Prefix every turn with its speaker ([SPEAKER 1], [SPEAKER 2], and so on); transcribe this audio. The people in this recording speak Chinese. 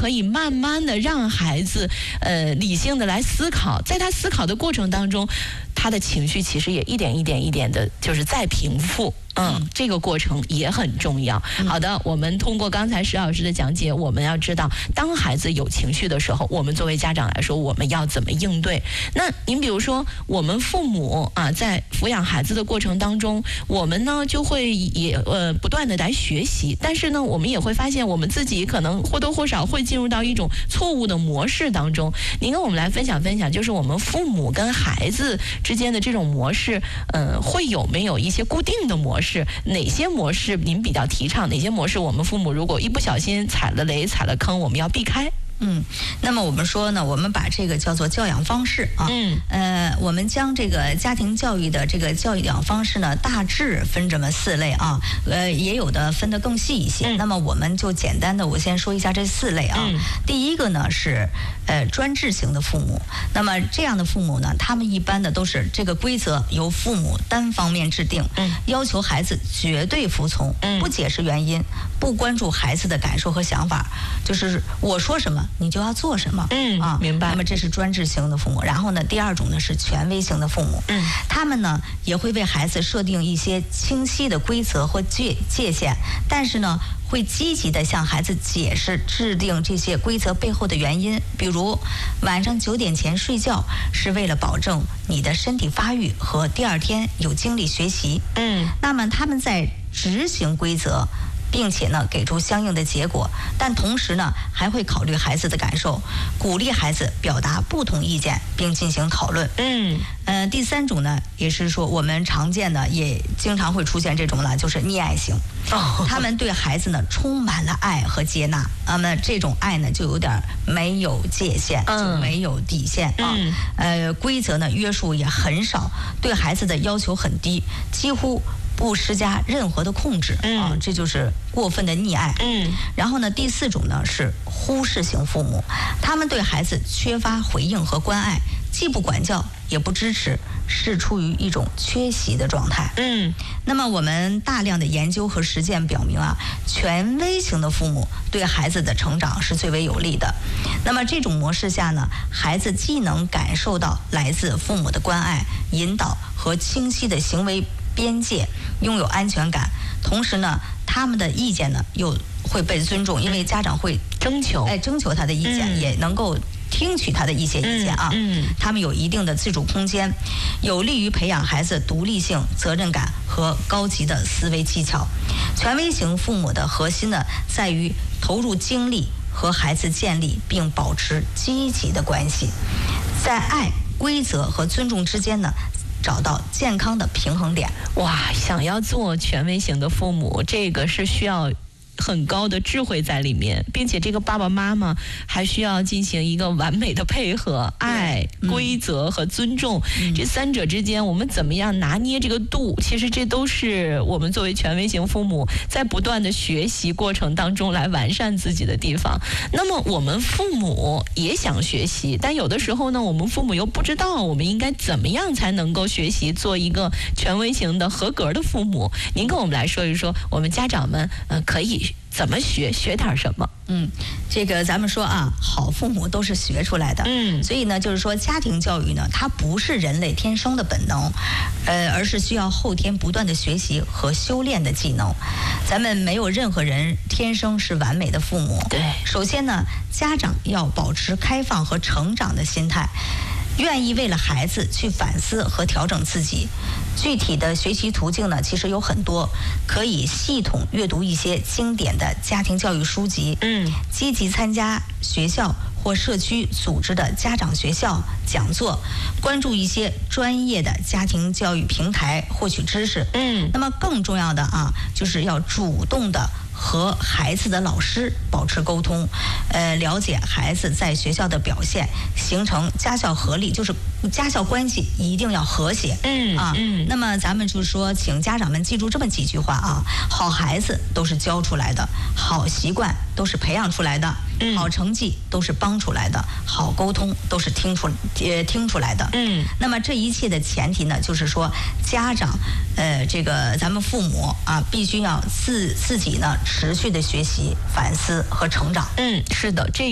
[SPEAKER 1] 可以慢慢的让孩子理性的来思考，在他思考的过程当中，他的情绪其实也一点的就是在平复。这个过程也很重要。好的，我们通过刚才石老师的讲解，我们要知道，当孩子有情绪的时候，我们作为家长来说，我们要怎么应对？那您比如说，我们父母啊，在抚养孩子的过程当中，我们呢就会也不断的来学习，但是呢，我们也会发现，我们自己可能或多或少会进入到一种错误的模式当中。您跟我们来分享，就是我们父母跟孩子之间的这种模式，会有没有一些固定的模式？哪些模式您比较提倡？哪些模式我们父母如果一不小心踩了雷、踩了坑，我们要避开？
[SPEAKER 2] 那么我们说呢，我们把这个叫做教养方式啊，我们将这个家庭教育的这个教养方式呢，大致分这么4类啊，也有的分得更细一些。那么我们就简单的，我先说一下这4类啊。第一个呢是专制型的父母，那么这样的父母呢，他们一般的都是这个规则由父母单方面制定，要求孩子绝对服从，不解释原因，不关注孩子的感受和想法，就是我说什么你就要做什么。
[SPEAKER 1] 明白。
[SPEAKER 2] 那么这是专制型的父母。然后呢，第2种呢是权威型的父母，他们呢也会为孩子设定一些清晰的规则或界限，但是呢会积极的向孩子解释制定这些规则背后的原因。比如晚上9点前睡觉是为了保证你的身体发育和第2天有精力学习。那么他们在执行规则，并且呢给出相应的结果，但同时呢还会考虑孩子的感受，鼓励孩子表达不同意见并进行讨论。第3种呢也是说我们常见的也经常会出现这种呢，就是溺爱型。他们对孩子呢充满了爱和接纳，那么这种爱呢就有点没有界限，就没有底线啊。规则呢约束也很少，对孩子的要求很低，几乎不施加任何的控制啊，这就是过分的溺爱。然后呢，第4种呢是忽视型父母，他们对孩子缺乏回应和关爱，既不管教也不支持，是处于一种缺席的状态。那么我们大量的研究和实践表明啊，权威型的父母对孩子的成长是最为有利的。那么这种模式下呢，孩子既能感受到来自父母的关爱、引导和清晰的行为边界，拥有安全感，同时呢，他们的意见呢又会被尊重，因为家长会征求他的意见，也能够听取他的一些意见啊。他们有一定的自主空间，有利于培养孩子独立性、责任感和高级的思维技巧。权威型父母的核心呢，在于投入精力和孩子建立并保持积极的关系，在爱、规则和尊重之间呢，找到健康的平衡点。
[SPEAKER 1] 哇，想要做权威型的父母，这个是需要很高的智慧在里面，并且这个爸爸妈妈还需要进行一个完美的配合，爱、规则和尊重，这3者之间我们怎么样拿捏这个度，其实这都是我们作为权威型父母在不断的学习过程当中来完善自己的地方。那么我们父母也想学习，但有的时候呢，我们父母又不知道我们应该怎么样才能够学习做一个权威型的合格的父母。您跟我们来说一说，我们家长们可以怎么学点什么？
[SPEAKER 2] 这个咱们说啊，好父母都是学出来的。所以呢，就是说家庭教育呢，它不是人类天生的本能，而是需要后天不断的学习和修炼的技能。咱们没有任何人天生是完美的父母。
[SPEAKER 1] 对，
[SPEAKER 2] 首先呢，家长要保持开放和成长的心态，愿意为了孩子去反思和调整自己。具体的学习途径呢，其实有很多，可以系统阅读一些经典的家庭教育书籍，积极参加学校或社区组织的家长学校讲座，关注一些专业的家庭教育平台获取知识。那么更重要的啊，就是要主动的和孩子的老师保持沟通，了解孩子在学校的表现，形成家校合力，就是家校关系一定要和谐。那么咱们就是说，请家长们记住这么几句话啊：好孩子都是教出来的，好习惯都是培养出来的，好成绩都是帮出来的，好沟通都是听出来的。那么这一切的前提呢，就是说家长，这个咱们父母啊，必须要自己呢持续的学习、反思和成长。
[SPEAKER 1] 是的，这